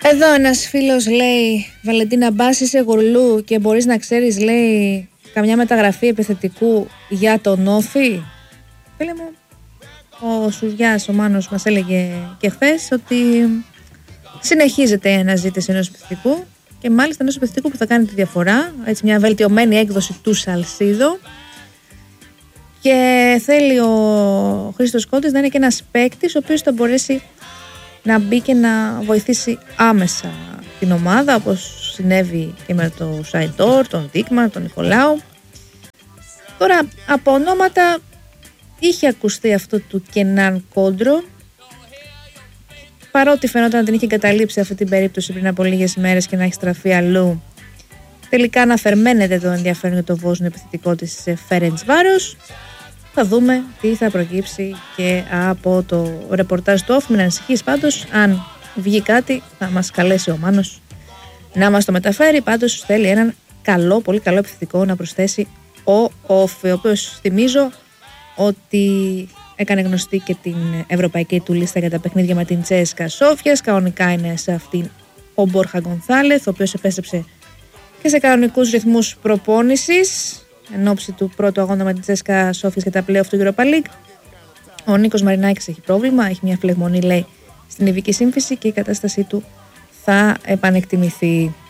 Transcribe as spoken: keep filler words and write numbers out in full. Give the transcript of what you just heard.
Εδώ ένας φίλος λέει: Βαλεντίνα, μπας είσαι γουρλού και μπορείς να ξέρεις, λέει, καμιά μεταγραφή επιθετικού για τον Όφη. Φίλε μου, ο Σουριάς, ο Μάνος, μας έλεγε και χθες ότι συνεχίζεται η αναζήτηση ενός επιθετικού και μάλιστα ενός επιθετικού που θα κάνει τη διαφορά, έτσι μια βελτιωμένη έκδοση του Σαλσίδο. Και θέλει ο Χρήστος Κόντης να είναι και ένας παίκτης ο οποίος θα μπορέσει να μπει και να βοηθήσει άμεσα την ομάδα, όπως συνέβη και με τον Σαϊντόρ, τον Δίκμαν, τον Νικολάου. Τώρα από ονόματα είχε ακουστεί αυτό του Κενάν Κόντρο, παρότι φαινόταν να την είχε καταλήψει αυτή την περίπτωση πριν από λίγες μέρες και να έχει στραφεί αλλού. Τελικά αναφερμένεται το ενδιαφέρον για το Βόσνιο επιθετικό της Φέρεντσβάρος. Θα δούμε τι θα προκύψει και από το ρεπορτάζ του Όφη. Μην ανησυχείς πάντως, αν βγει κάτι θα μας καλέσει ο Μάνος να μας το μεταφέρει. Πάντως θέλει έναν καλό, πολύ καλό επιθετικό να προσθέσει ο Όφη, ο οποίος θυμίζω ότι έκανε γνωστή και την ευρωπαϊκή του λίστα για τα παιχνίδια με την Τσέσκα Σόφιας. Κανονικά είναι σε αυτήν ο Μπόρχα Γκονθάλεθ, ο οποίος επέστρεψε και σε κανονικούς ρυθμούς προπόνησης εν ώψη του πρώτου αγώνα με την Τσέσκα Σόφιας για τα play-off του Europa League. Ο Νίκος Μαρινάκης έχει πρόβλημα, έχει μια φλεγμονή, λέει, στην ειδική σύμφυση και η κατάστασή του θα επανεκτιμηθεί.